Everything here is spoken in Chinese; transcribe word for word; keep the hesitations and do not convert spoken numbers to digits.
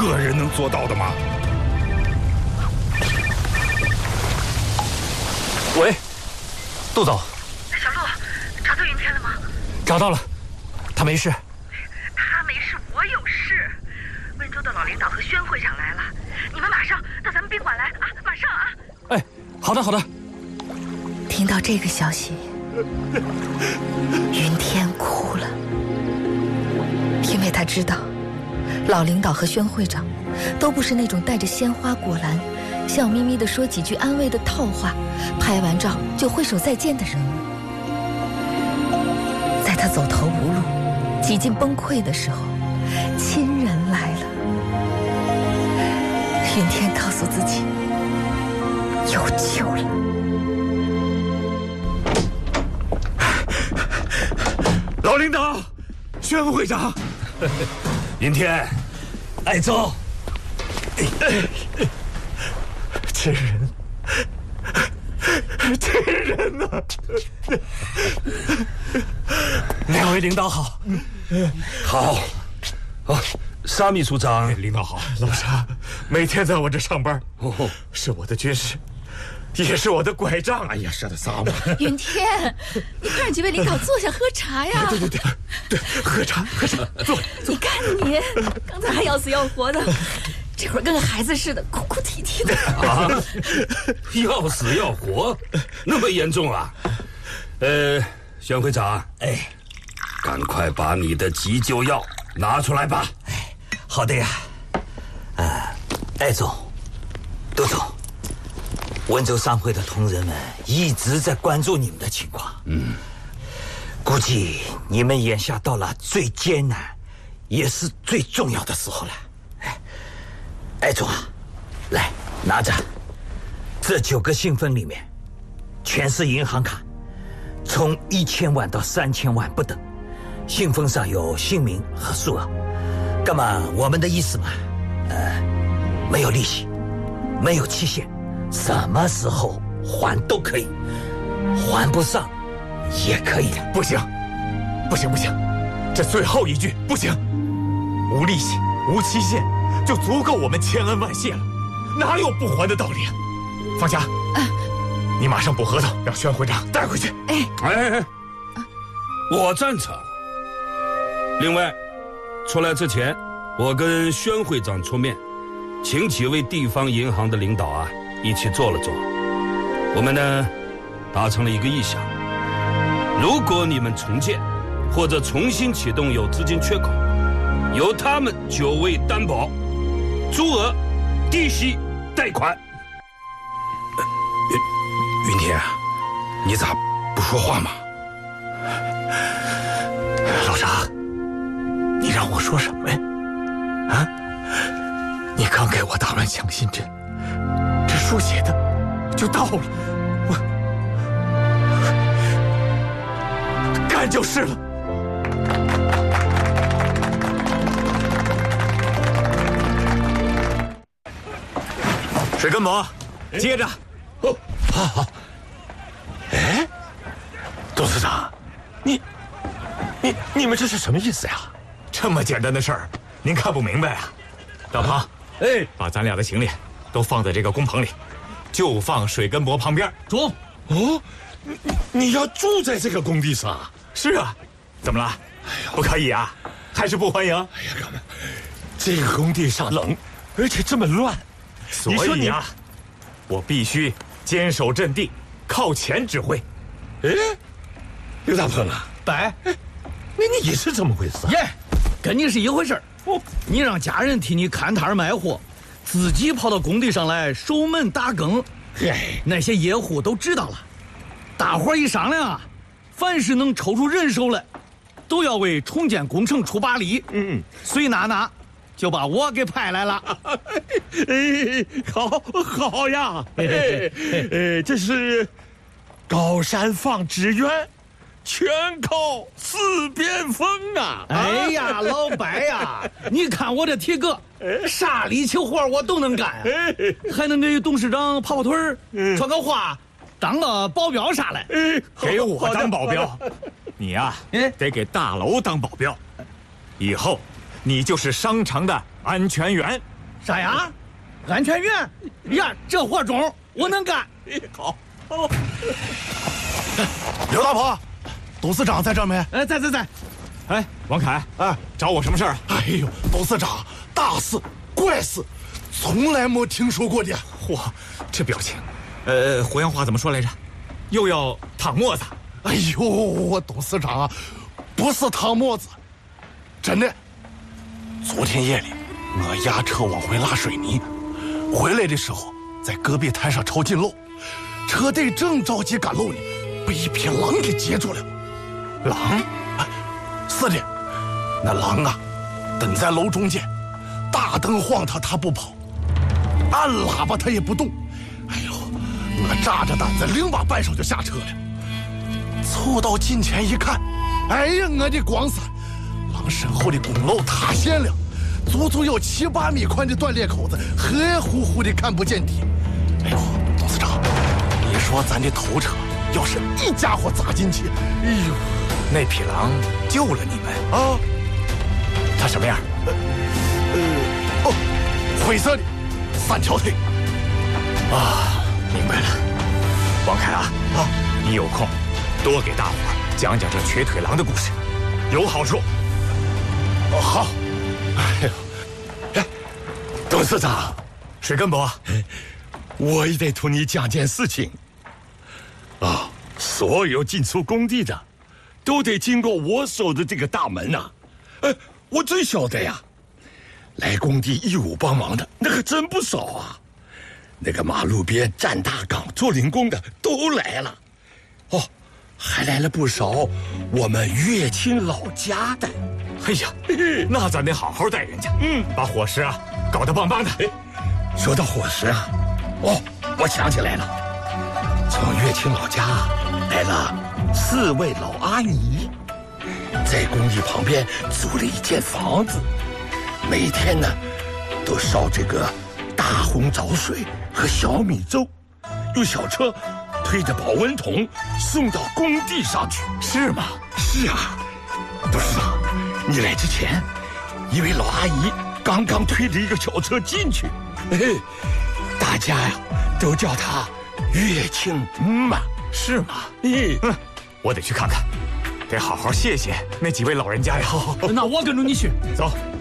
个人能做到的吗？ 喂，杜总。 小陆，找到云天了吗？ 找到了，他没事。 他没事，我有事。温州的老领导和宣会长来了，你们马上到咱们宾馆来啊！马上啊！ 哎，好的好的。 听到这个消息，云天哭了，因为他知道，老领导和宣会长都不是那种带着鲜花果篮，笑眯眯地说几句安慰的套话，拍完照就挥手再见的人物。在他走投无路、几近崩溃的时候，亲人来了。云天告诉自己，有救了。 老领导，宣会长， 云天，爱宗， 亲人，亲人呐、啊！ 两位领导好。 好。哦，沙秘书长， 领导好。老沙每天在我这上班，哦，是我的军师，也是我的拐杖。哎呀，舍得撒嘛！ 云天，你快让几位领导坐下喝茶呀！ 对对对对，喝茶喝茶，坐坐。 你看你，刚才还要死要活的，这会儿跟个孩子似的，哭哭啼啼的。 啊，要死要活，那么严重啊？呃，宣会长，哎，赶快把你的急救药拿出来吧。 哎，好的呀。呃，艾总，杜总，温州商会的同仁们一直在关注你们的情况。嗯，估计你们眼下到了最艰难，也是最重要的时候了。哎，艾总啊，来拿着，这九个信封里面，全是银行卡，从一千万到三千万不等。信封上有姓名和数额，干嘛我们的意思嘛？呃，没有利息，没有期限，什么时候还都可以，还不上也可以的。 不行，不行，不行，这最后一句不行，无利息、无期限，就足够我们千恩万谢了，哪有不还的道理啊？方霞，啊、你马上补合同，让宣会长带回去。 哎哎哎，我赞成。另外，出来之前，我跟宣会长出面，请几位地方银行的领导啊一起坐了坐。我们呢达成了一个意向：如果你们重建或者重新启动有资金缺口，由他们九位担保，足额低息贷款。 呃、云云天啊，你咋不说话嘛？老沙。你让我说什么呀？啊！你刚给我打完强心针，这书写的就到了，我干就是了。水根膜，接着。 哦，好好。 哎，董事长，你、你、你们这是什么意思呀？这么简单的事儿，您看不明白啊？大庞，哎，把咱俩的行李都放在这个工棚里，就放水根膜旁边。 中。 哦，你你要住在这个工地上？是啊。怎么了？哎呀，不可以啊？还是不欢迎？哎呀，干嘛？这个工地上冷，而且这么乱，所以啊，我必须坚守阵地，靠前指挥。哎，刘大鹏啊， 白， 那你是怎么回事？ 耶，跟你是一回事儿。哦，你让家人替你看摊卖货，自己跑到工地上来守门打更，那些业户都知道了。大伙儿一商量啊，凡是能抽出人手来，都要为重建工程出把力。嗯，所以娜娜就把我给派来了。 哎，好，好呀！哎，哎，这是高山放纸鸢，全靠四边风啊！ 哎呀，老白呀，你看我这体格，啥力气活我都能干，还能给董事长跑跑腿儿，传个话，当个保镖啥嘞？ 给我当保镖，你呀，得给大楼当保镖。以后你就是商城的安全员。 啥呀？安全员？呀，这活中我能干。 好。 刘大婆，董事长在这没？ 哎，在在在。 哎，王凯， 哎， 找我什么事儿？ 哎呦，董事长，大事怪事，从来没听说过的。 嚯，这表情，呃，胡杨话怎么说来着？又要躺沫子。 哎呦，我董事长啊，不是躺沫子，真的。昨天夜里，我押车往回拉水泥，回来的时候在戈壁滩上抄近路，车队正着急赶路呢，被一匹狼给截住了。 狼？ 哎，是的，那狼啊，等在楼中间，大灯晃他他不跑，按喇叭他也不动。哎呦，我扎着胆子，另把半晌就下车了。凑到近前一看，哎呀，我的光闪！狼身后的公路塌陷了，足足有七八米宽的断裂口子，黑乎乎的看不见底。哎呦，董事长，你说咱的头车要是一家伙砸进去，哎呦， 那匹狼救了你们啊？ 它什么样？ 呃，呃哦，灰色的，三条腿。 啊，明白了。王凯啊，啊，你有空多给大伙儿讲讲这瘸腿狼的故事，有好处。 哦，好。哎呦， 哎，董事长，水根伯，我也得同你讲件事情。啊，所有进出工地的，都得经过我守的这个大门呐、啊。哎，我最晓得呀，来工地义务帮忙的那可真不少啊。那个马路边站大岗做零工的都来了，哦，还来了不少我们乐清老家的。哎呀，那咱得好好待人家，嗯，把伙食啊搞得棒棒的。说到伙食啊，哦，我想起来了，从乐清老家来了四位老阿姨，在工地旁边租了一间房子，每天呢都烧这个大红枣水和小米粥，用小车推着保温桶送到工地上去。是吗？是啊，董事长，你来之前，一位老阿姨刚刚推着一个小车进去，哎，大家呀都叫她乐清妈，是吗？嗯，我得去看看，得好好谢谢那几位老人家呀。 那我跟着你去。 走。